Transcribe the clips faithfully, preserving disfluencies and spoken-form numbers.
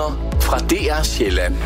Nyheder fra D R Sjælland.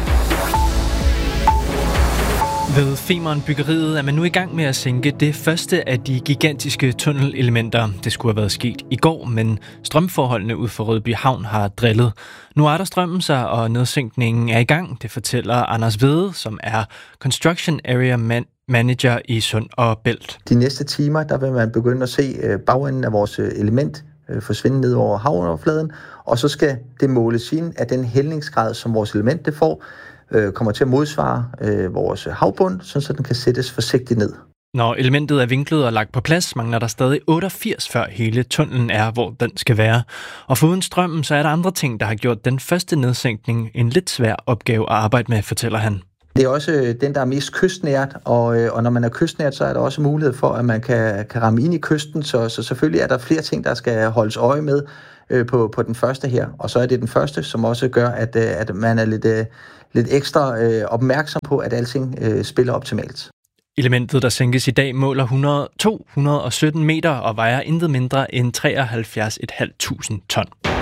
Ved Femern-byggeriet er man nu i gang med at sænke det første af de gigantiske tunnelelementer. Det skulle have været sket i går, men strømforholdene ud for Rødby Havn har drillet. Nu er der strømmen sig, og nedsænkningen er i gang. Det fortæller Anders Vedde, som er Construction Area Man- Manager i Sund og Bælt. De næste timer, der vil man begynde at se bagenden af vores element forsvinde ned over havoverfladen, og så skal det måles ind, at den hældningsgrad, som vores element det får, kommer til at modsvare øh, vores havbund, så den kan sættes forsigtigt ned. Når elementet er vinklet og lagt på plads, mangler der stadig otteogfirs, før hele tunnelen er, hvor den skal være. Og foruden strømmen, så er der andre ting, der har gjort den første nedsænkning en lidt svær opgave at arbejde med, fortæller han. Det er også den, der er mest kystnært, og, og når man er kystnært, så er der også mulighed for, at man kan, kan ramme ind i kysten, så, så selvfølgelig er der flere ting, der skal holdes øje med øh, på, på den første her. Og så er det den første, som også gør, at, at man er lidt, øh, lidt ekstra øh, opmærksom på, at alting øh, spiller optimalt. Elementet, der sænkes i dag, måler to hundrede og sytten meter og vejer intet mindre end treoghalvfjerds tusind fem hundrede ton.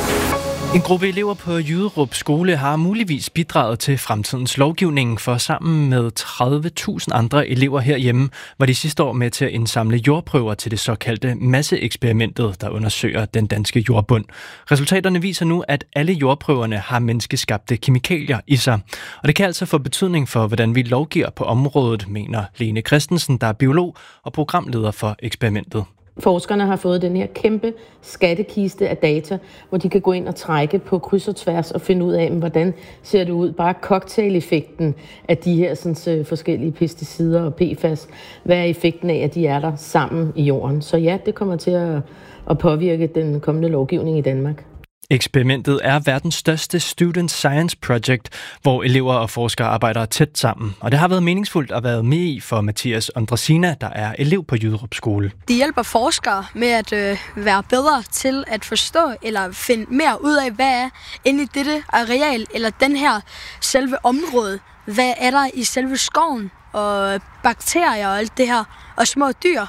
En gruppe elever på Jyderup Skole har muligvis bidraget til fremtidens lovgivning, for sammen med tredive tusind andre elever herhjemme var de sidste år med til at indsamle jordprøver til det såkaldte masseeksperimentet, der undersøger den danske jordbund. Resultaterne viser nu, at alle jordprøverne har menneskeskabte kemikalier i sig. Og det kan altså få betydning for, hvordan vi lovgiver på området, mener Lene Christensen, der er biolog og programleder for eksperimentet. Forskerne har fået den her kæmpe skattekiste af data, hvor de kan gå ind og trække på kryds og tværs og finde ud af, hvordan ser det ud. Bare cocktail-effekten af de her sådan, forskellige pesticider og P F A S. Hvad er effekten af, at de er der sammen i jorden? Så ja, det kommer til at, at påvirke den kommende lovgivning i Danmark. Eksperimentet er verdens største student science project, hvor elever og forskere arbejder tæt sammen. Og det har været meningsfuldt at være med i for Mathias Andresina, der er elev på Jyderup Skole. Det hjælper forskere med at øh, være bedre til at forstå eller finde mere ud af, hvad er inde i dette areal eller den her selve område. Hvad er der i selve skoven og bakterier og alt det her og små dyr.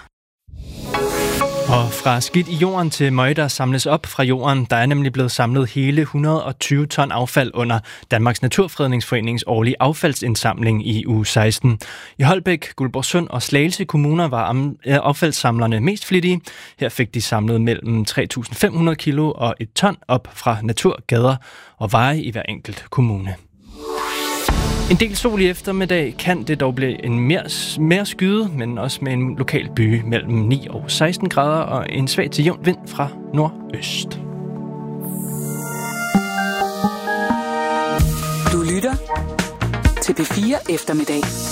Og fra skidt i jorden til møg, der samles op fra jorden, der er nemlig blevet samlet hele et hundrede og tyve ton affald under Danmarks Naturfredningsforenings årlige affaldsindsamling i uge seksten. I Holbæk, Guldborgsund og Slagelse kommuner var affaldssamlerne mest flittige. Her fik de samlet mellem tre tusind fem hundrede kilo og et ton op fra naturgader og veje i hver enkelt kommune. En del sol i eftermiddag kan det dog blive en mere, mere skyde, men også med en lokal by mellem ni og seksten grader og en svag til jævn vind fra nordøst. Du lytter til P fire Eftermiddag.